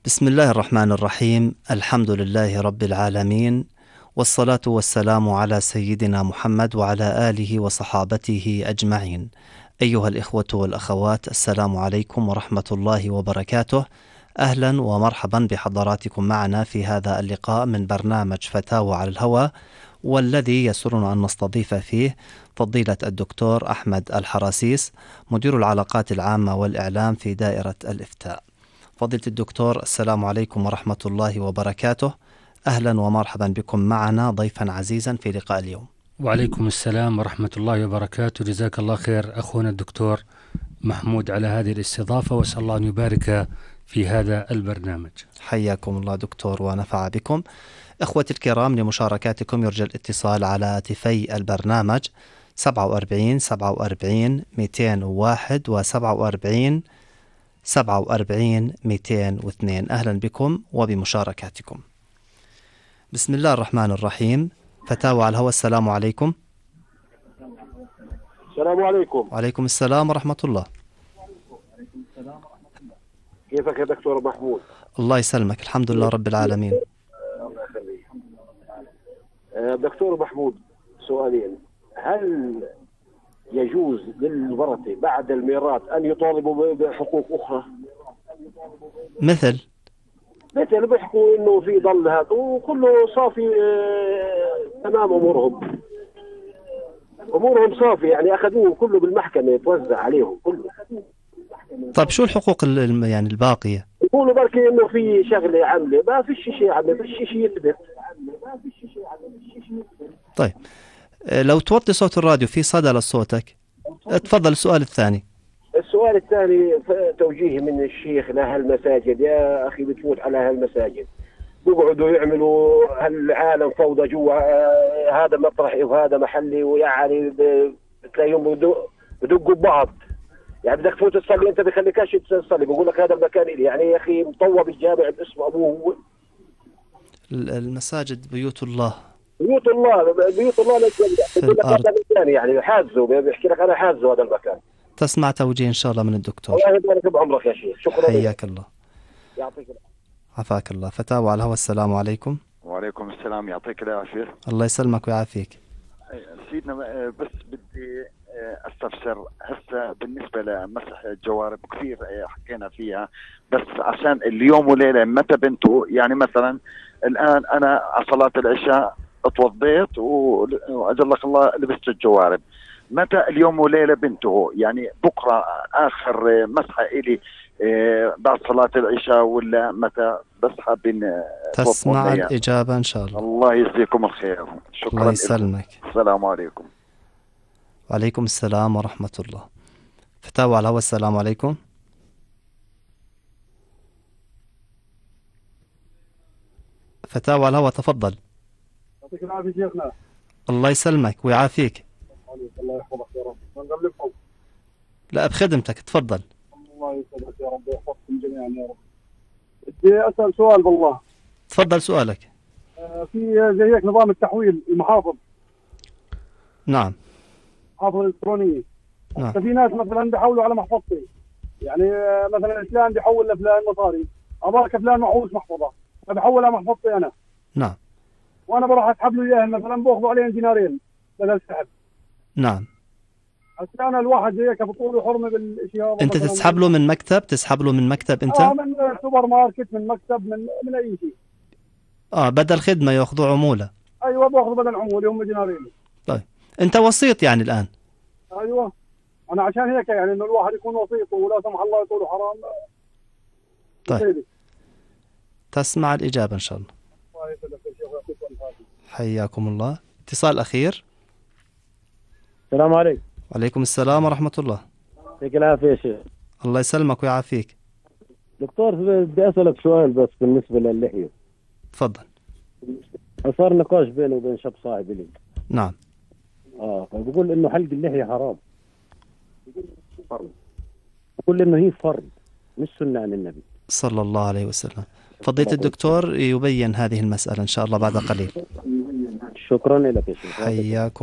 بسم الله الرحمن الرحيم. الحمد لله رب العالمين، والصلاة والسلام على سيدنا محمد وعلى آله وصحابته أجمعين. أيها الإخوة والأخوات، السلام عليكم ورحمة الله وبركاته. أهلا ومرحبا بحضراتكم معنا في هذا اللقاء من برنامج فتاوى على الهوى، والذي يسرنا أن نستضيف فيه فضيلة الدكتور أحمد الحراسيس، مدير العلاقات العامة والإعلام في دائرة الإفتاء. فضيلة الدكتور، السلام عليكم ورحمة الله وبركاته. أهلا ومرحبا بكم معنا ضيفا عزيزا في لقاء اليوم. وعليكم السلام ورحمة الله وبركاته. جزاك الله خير أخونا الدكتور محمود على هذه الاستضافة، وأسأل الله أن يبارك في هذا البرنامج. حياكم الله دكتور ونفع بكم. إخوتي الكرام، لمشاركاتكم يرجى الاتصال على هاتفي البرنامج 47 47 201 و 47 47 202. أهلا بكم وبمشاركاتكم. بسم الله الرحمن الرحيم. فتاوى على الهوى، السلام عليكم. السلام عليكم. وعليكم السلام ورحمة الله. كيفك يا دكتور محمود؟ الله يسلمك، الحمد لله رب العالمين. الله يخليك. دكتور محمود، سؤالين. هل يجوز للورثة بعد الميراث أن يطالبوا بحقوق أخرى؟ مثل بيحكوا إنه في ضل هذا وكله صافي، تمام أمورهم صافي، يعني أخذوه كله بالمحكمة يتوزع عليهم كله. طيب شو الحقوق يعني الباقية؟ يقولوا بركي إنه في شغلة عاملة، ما فيش شيء عاملة، ما فيش شيء يثبت. طيب لو توطي صوت الراديو في صدى لصوتك. اتفضل السؤال الثاني. السؤال الثاني توجيه من الشيخ لهالمساجد. يا أخي بتفوت على هالمساجد بيقعدوا يعملوا هالعالم فوضى جوا، هذا مطرحي وهذا محلي، ويعني بتلاقيهم بدقوا ببعض. يعني بدك تفوت تصلي انت بخليكاش تصلي، بقول لك هذا المكان إلي. يعني يا أخي مطوب الجامع باسم أبوه هو. المساجد بيوت الله. بيوت الله بيقول لك هذا المكان، يعني حازه، بيحكي لك أنا حازه هذا المكان. تسمع توجيه إن شاء الله من الدكتور. الله يبارك بعمرك يا شيخ، شكرا. حياك الله. يعطيك العافية. عفاك الله. فتاوى على الهوى، السلام عليكم. وعليكم السلام، يعطيك العافية. الله يسلمك ويعافيك. سيدنا، بس بدي استفسر هسه بالنسبة لمسح الجوارب، كثير حكينا فيها، بس عشان اليوم وليلة متى بنته. يعني مثلا الآن أنا على صلاة العشاء اتوضيت وأجلك الله لبست الجوارب، متى اليوم وليلة بنته؟ يعني بكرة آخر مسحة إلي بعد صلاة العشاء، ولا متى؟ بس حابين تسمع الإجابة إن شاء الله. الله يجزيكم الخير، شكرا. الله يسلمك. السلام عليكم. وعليكم السلام ورحمة الله. فتاوى على الهوى، السلام عليكم. فتاوى على الهوى، تفضل. يعطيك العافية شيخنا. الله يسلمك ويعافيك. الله يحفظك يا رب. من قبلكم. لا، بخدمتك، تفضل. الله يسلمك يا رب ويحفظكم جميعا يا رب. بدي أسأل سؤال بالله. تفضل سؤالك. في زي هيك نظام التحويل المحافظ. نعم. محافظة إلكترونية. نعم. ففي ناس مثلا بيحولوا على محفظتي، يعني مثلا فلان بيحول لفلان مصاري، أبارك فلان معهوش محفظة فبحول على محفظتي أنا. نعم. وأنا بروح أسحب له إياها، مثلا بأخذوا عليهم دينارين بدل سحب. نعم. هسه أنا الواحد زي هيك بطول حرمة بالشيء هذا. أنت تسحب له من مكتب؟ تسحب له من مكتب أنت؟ من سوبر ماركت، من مكتب، من أي شيء. بدل خدمة يأخذوا عمولة. أيوة، بأخذوا بدل عمولة هم دينارين. طيب أنت وسيط يعني الآن؟ أيوة، أنا عشان هيك يعني إنه الواحد يكون وسيط ولا سمح الله يقولوا حرام. طيب تسمع الإجابة إن شاء الله. حياكم الله. اتصال أخير. السلام عليكم. وعليكم السلام ورحمة الله. يعطيك العافية يا شيخ. الله يسلمك ويعافيك. دكتور، بدي أسألك سؤال بس بالنسبة للحية. تفضل. صار نقاش بيني وبين شاب صاحب لي. نعم. فبقول إنه حلق اللحية حرام. بقول إنه هي فرض مش سنة عن النبي صلى الله عليه وسلم. فضيلة الدكتور يبين هذه المسألة إن شاء الله بعد قليل. شكرا لك يا شيخ. حياكم.